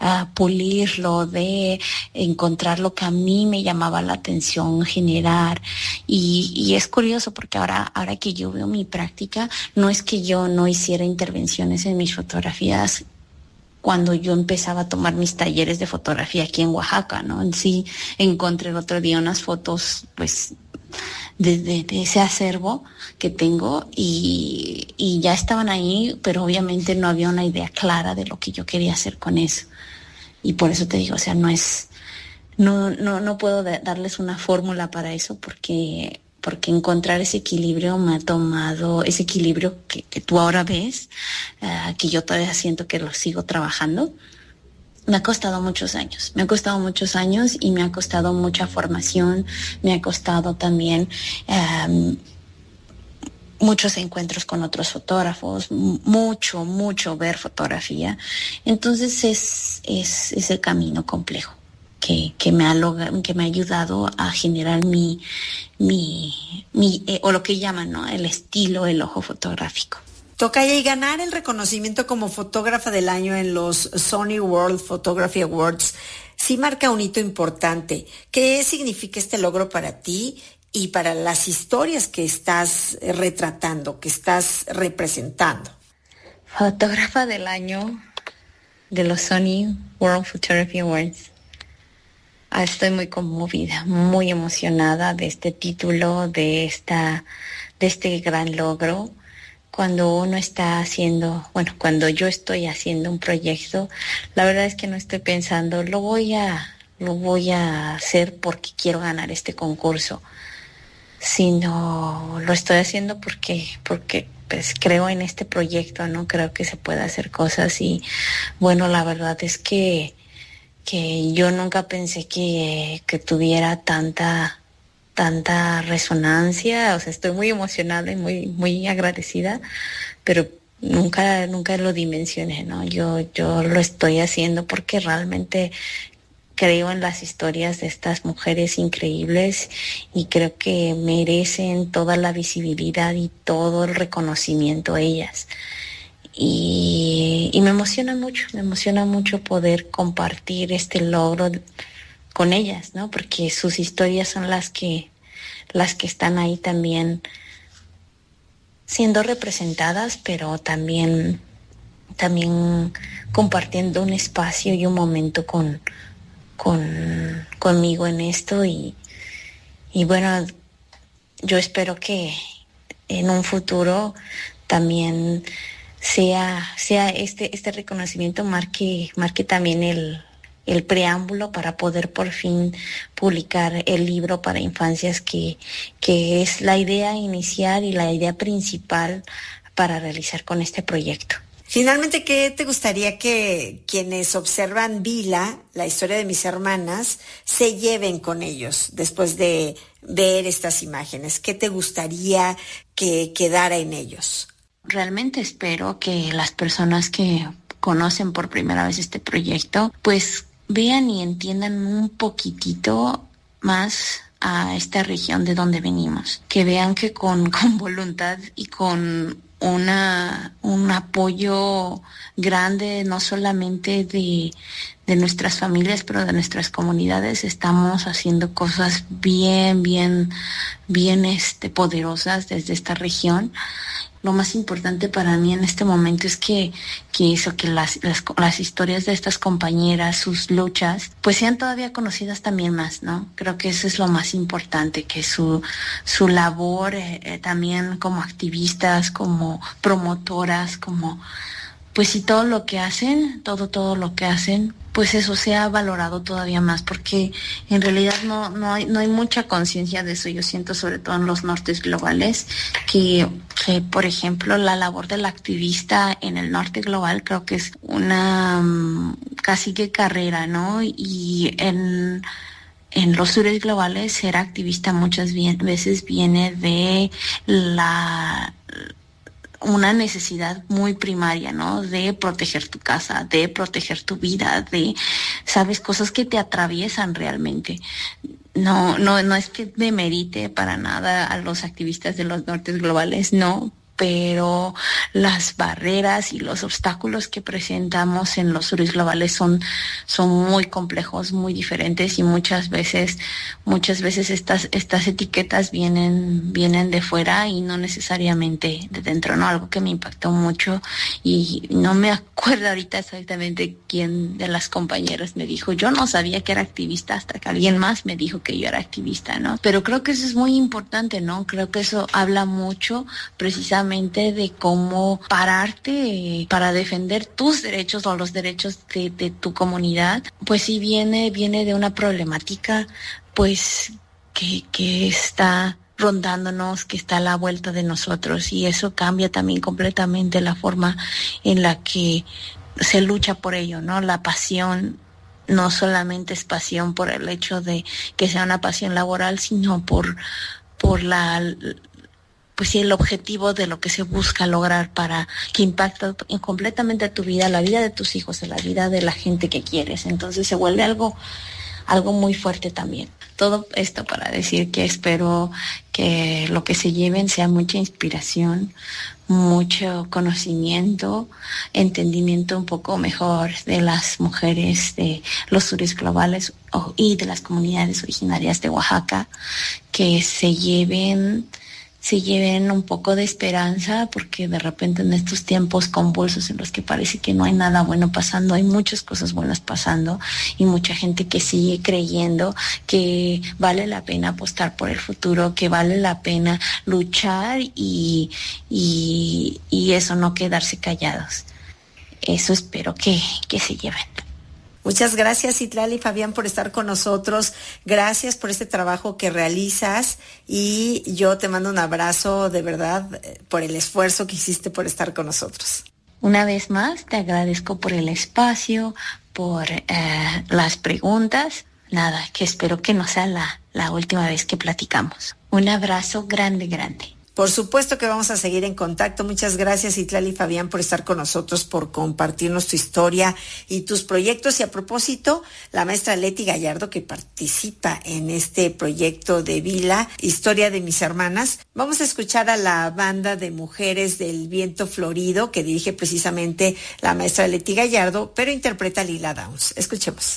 pulirlo, de encontrar lo que a mí me llamaba la atención, generar. Y es curioso porque ahora que yo veo mi práctica, no es que yo no hiciera intervenciones en mis fotografías cuando yo empezaba a tomar mis talleres de fotografía aquí en Oaxaca, ¿no? En sí encontré el otro día unas fotos, pues, de ese acervo que tengo y ya estaban ahí, pero obviamente no había una idea clara de lo que yo quería hacer con eso. Y por eso te digo, o sea, no puedo darles una fórmula para eso porque encontrar ese equilibrio me ha tomado, ese equilibrio que tú ahora ves, que yo todavía siento que lo sigo trabajando, me ha costado muchos años y me ha costado mucha formación, me ha costado también muchos encuentros con otros fotógrafos, mucho ver fotografía. Entonces es el camino complejo que me ha ayudado a generar mi o lo que llaman, ¿no?, el estilo, el ojo fotográfico. Tocaya, y ganar el reconocimiento como fotógrafa del año en los Sony World Photography Awards sí marca un hito importante. ¿Qué significa este logro para ti y para las historias que estás retratando, que estás representando? Fotógrafa del año de los Sony World Photography Awards. Estoy muy conmovida, muy emocionada de este título, de este gran logro. Cuando uno está haciendo, cuando yo estoy haciendo un proyecto, la verdad es que no estoy pensando, lo voy a hacer porque quiero ganar este concurso, sino lo estoy haciendo porque pues creo en este proyecto, ¿no? Creo que se puede hacer cosas y la verdad es que yo nunca pensé que tuviera tanta resonancia. O sea, estoy muy emocionada y muy agradecida, pero nunca lo dimensioné, ¿no? Yo lo estoy haciendo porque realmente creo en las historias de estas mujeres increíbles y creo que merecen toda la visibilidad y todo el reconocimiento ellas. Y me emociona mucho poder compartir este logro con ellas, ¿no? Porque sus historias son las que están ahí también siendo representadas, pero también compartiendo un espacio y un momento conmigo en esto y yo espero que en un futuro también sea este reconocimiento marque también el preámbulo para poder por fin publicar el libro para infancias que es la idea inicial y la idea principal para realizar con este proyecto. Finalmente, ¿qué te gustaría que quienes observan Vila, la historia de mis hermanas, se lleven con ellos después de ver estas imágenes? ¿Qué te gustaría que quedara en ellos? Realmente espero que las personas que conocen por primera vez este proyecto, pues vean y entiendan un poquitito más a esta región de donde venimos, que vean que con voluntad y con un apoyo grande, no solamente de nuestras familias, pero de nuestras comunidades, estamos haciendo cosas bien poderosas desde esta región. Lo más importante para mí en este momento es que las historias de estas compañeras, sus luchas, pues sean todavía conocidas también más, ¿no? Creo que eso es lo más importante, que su labor también como activistas, como promotoras, pues y todo lo que hacen, todo lo que hacen, pues eso sea valorado todavía más, porque en realidad no hay mucha conciencia de eso. Yo siento, sobre todo en los nortes globales, que por ejemplo la labor del activista en el norte global creo que es una casi que carrera, ¿no? Y en los sures globales ser activista muchas veces viene de una necesidad muy primaria, ¿no? De proteger tu casa, de proteger tu vida, ¿sabes? Cosas que te atraviesan realmente. No es que demerite para nada a los activistas de los nortes globales, no, pero las barreras y los obstáculos que presentamos en los suris globales son muy complejos, muy diferentes, y muchas veces estas etiquetas vienen de fuera y no necesariamente de dentro, ¿no? Algo que me impactó mucho, y no me acuerdo ahorita exactamente quién de las compañeras me dijo, yo no sabía que era activista hasta que alguien más me dijo que yo era activista, ¿no? Pero creo que eso es muy importante, ¿no? Creo que eso habla mucho precisamente de cómo pararte para defender tus derechos o los derechos de tu comunidad. Pues sí, viene de una problemática pues que está rondándonos, que está a la vuelta de nosotros, y eso cambia también completamente la forma en la que se lucha por ello, ¿no? La pasión no solamente es pasión por el hecho de que sea una pasión laboral, sino por pues sí, el objetivo de lo que se busca lograr, para que impacte completamente a tu vida, la vida de tus hijos, a la vida de la gente que quieres. Entonces se vuelve algo muy fuerte también. Todo esto para decir que espero que lo que se lleven sea mucha inspiración, mucho conocimiento, entendimiento un poco mejor de las mujeres de los suris globales y de las comunidades originarias de Oaxaca, que se lleven un poco de esperanza, porque de repente en estos tiempos convulsos en los que parece que no hay nada bueno pasando, hay muchas cosas buenas pasando, y mucha gente que sigue creyendo que vale la pena apostar por el futuro, que vale la pena luchar y eso, no quedarse callados. Eso espero que se lleven. Muchas gracias, Citlali Fabián, por estar con nosotros. Gracias por este trabajo que realizas, y yo te mando un abrazo de verdad por el esfuerzo que hiciste por estar con nosotros. Una vez más, te agradezco por el espacio, por las preguntas. Nada, que espero que no sea la última vez que platicamos. Un abrazo grande, grande. Por supuesto que vamos a seguir en contacto. Muchas gracias, Citlali Fabián, por estar con nosotros, por compartirnos tu historia y tus proyectos. Y a propósito, la maestra Leti Gallardo, que participa en este proyecto de Vila, Historia de mis hermanas. Vamos a escuchar a la banda de mujeres del Viento Florido, que dirige precisamente la maestra Leti Gallardo, pero interpreta Lila Downs. Escuchemos.